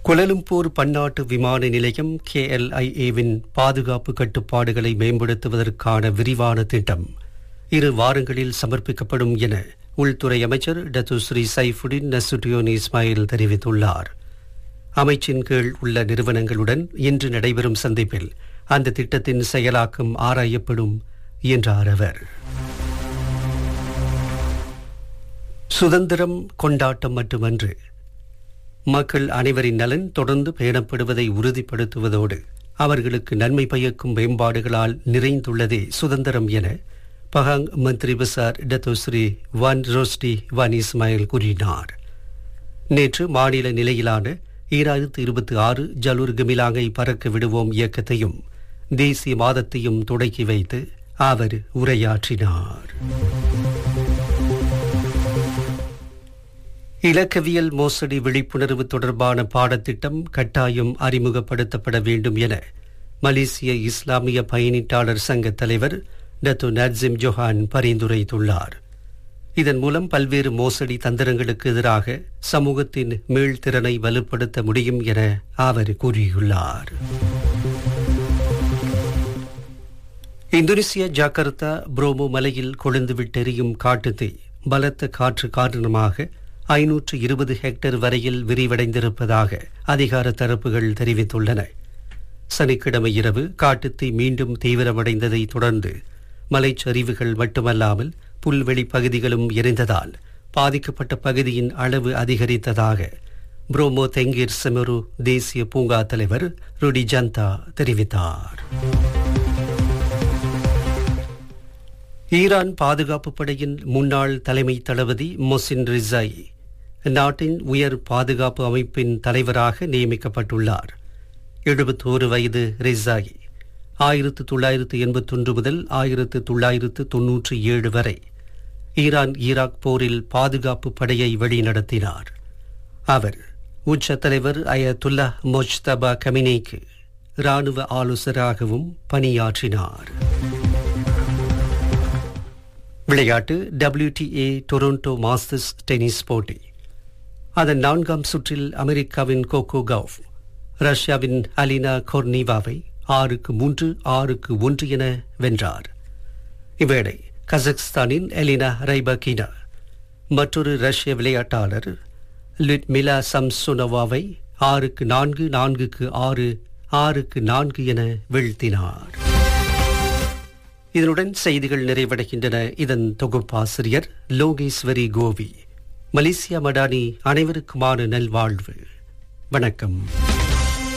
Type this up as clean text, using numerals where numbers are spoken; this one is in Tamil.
குலாலம்பூர் பன்னாட்டு விமான நிலையம் KLIA-வின் பாதுகாப்பு கட்டுப்பாடுகளை மேம்படுத்துவதற்கான விரிவான திட்டம் 2 வாரங்களில் சமர்ப்பிக்கப்படும் என உள்துறை அமைச்சர் டத்துஸ்ரீ சைஃபுடின் நசுட்டியோன் இஸ்மாயில் தெரிவித்துள்ளார். அமைச்சின் கீழ் உள்ள நிறுவனங்களுடன் இன்று நடைபெறும் சந்திப்பில் அந்த திட்டத்தின் செயலாக்கம் ஆராயப்படும் என்றார் அவர். சுதந்திரம் கொண்டாட்டம் மட்டுமன்று, மக்கள் அனைவரின் நலன் தொடர்ந்து பேணப்படுவதை உறுதிப்படுத்துவதோடு அவர்களுக்கு நன்மை பயக்கும் மேம்பாடுகளால் நிறைந்துள்ளதே சுதந்திரம் என பஹாங் மந்திரி பசார் டத்தோஸ்ரீ வான் ரோஸ்டி வான் இஸ்மாயில் கூறினார். நேற்று மாநில நிலையிலான 2026 ஜலூர் கமிலாங்கை பறக்க விடுவோம் இயக்கத்தையும் தேசிய மாதத்தையும் தொடக்கி வைத்து அவர் உரையாற்றினார். இலக்கவியல் மோசடி விழிப்புணர்வு தொடர்பான பாடத்திட்டம் கட்டாயம் அறிமுகப்படுத்தப்பட வேண்டும் என மலேசிய இஸ்லாமிய பயணீட்டாளர் சங்க தலைவர் டத்து நட்சிம் ஜொஹான் பரிந்துரைத்துள்ளார். இதன் மூலம் பல்வேறு மோசடி தந்திரங்களுக்கு எதிராக சமூகத்தின் மீள்திறனை வலுப்படுத்த முடியும் என அவர் கூறியுள்ளார். இந்தோனேசிய ஜாகர்த்தா புரோமோ மலையில் கொழுந்துவிட்டெரியும் காட்டுத்தீ பலத்த காற்று காரணமாக 520 ஹெக்டேர் வரையில் விரிவடைந்திருப்பதாக அதிகார தரப்புகள் தெரிவித்துள்ளன. சனிக்கிழமை இரவு காட்டுத்தீ மீண்டும் தீவிரமடைந்ததை தொடர்ந்து மலைச்சரிவுகள் மட்டுமல்லாமல் புல்வெளி பகுதிகளும் எரிந்ததால் பாதிக்கப்பட்ட பகுதியின் அளவு அதிகரித்ததாக புரோமோ தெங்கீர் செமரு தேசிய பூங்கா தலைவர் ருடி ஜந்தா தெரிவித்தார். ஈரான் பாதுகாப்பு படையின் முன்னாள் தலைமை தளபதி மொசின் ரிசாயி நாட்டின் உயர் பாதுகாப்பு அமைப்பின் தலைவராக நியமிக்கப்பட்டுள்ளார். 71 வயது ரிசாயி 1981 முதல் 1997 வரை ஈரான் ஈராக் போரில் பாதுகாப்பு படையை வழிநடத்தினார். அவர் உச்ச தலைவர் அயதுல்லா மொஜ்தபா கமினேக்கு இராணுவ ஆலோசகராகவும் பணியாற்றினார். விளையாட்டு. WTA டொரண்டோ மாஸ்டர்ஸ் டென்னிஸ் போட்டி அதன் 4ஆம் சுற்றில் அமெரிக்காவின் கோகோ கவுஃப் ரஷ்யாவின் அலினா கொர்னிவாவை 6-3, 6-1 என வென்றார். இவ்வேளை கசக்ஸ்தானின் எலினா ரைபகினா மற்றொரு ரஷ்ய விளையாட்டாளர் லுட்மிலா சம்சோனோவாவை 6-4, 4-6, 6-4 என வீழ்த்தினார். இதனுடன் செய்திகள் நிறைவடைகின்றன. இதன் தொகுப்பாசிரியர் லோகேஸ்வரி கோவி. மலேசியா மடானி அனைவருக்குமான நல்வாழ்வு. வணக்கம்.